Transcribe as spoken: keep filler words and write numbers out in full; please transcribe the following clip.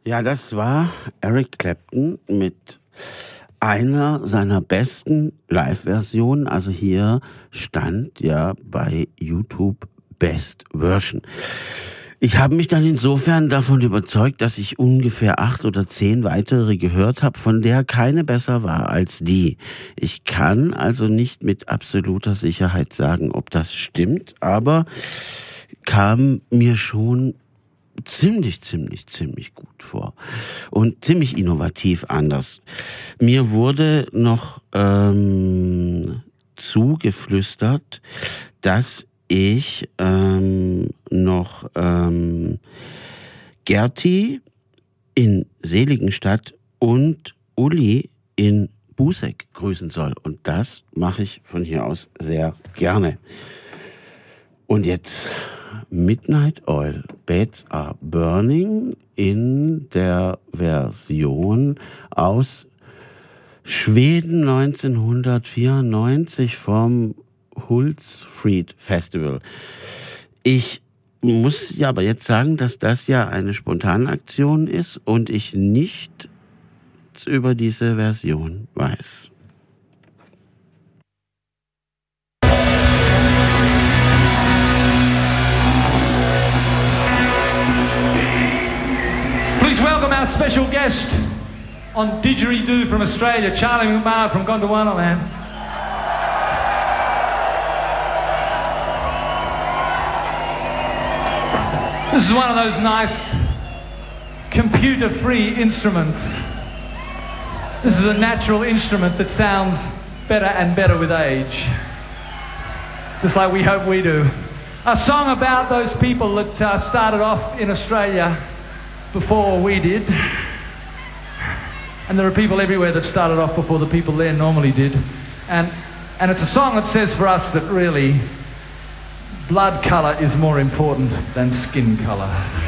Ja, das war Eric Clapton mit einer seiner besten Live-Versionen. Also hier stand ja bei YouTube Best Version. Ich habe mich dann insofern davon überzeugt, dass ich ungefähr acht oder zehn weitere gehört habe, von der keine besser war als die. Ich kann also nicht mit absoluter Sicherheit sagen, ob das stimmt, aber kam mir schon ziemlich, ziemlich, ziemlich gut vor und ziemlich innovativ anders. Mir wurde noch ähm, zugeflüstert, dass ich ähm, noch ähm, Gerti in Seligenstadt und Uli in Busek grüßen soll. Und das mache ich von hier aus sehr gerne. Und jetzt Midnight Oil, Beds Are Burning in der Version aus Schweden neunzehnhundertvierundneunzig vom Hultsfred Festival. Ich muss ja aber jetzt sagen, dass das ja eine Spontanaktion ist und ich nicht über diese Version weiß. Please welcome our special guest on Didgeridoo from Australia, Charlie McMahon from Gondwana. This is one of those nice computer-free instruments. This is a natural instrument that sounds better and better with age, just like we hope we do. A song about those people that uh, started off in Australia before we did. And there are people everywhere that started off before the people there normally did. And, and it's a song that says for us that really blood colour is more important than skin colour.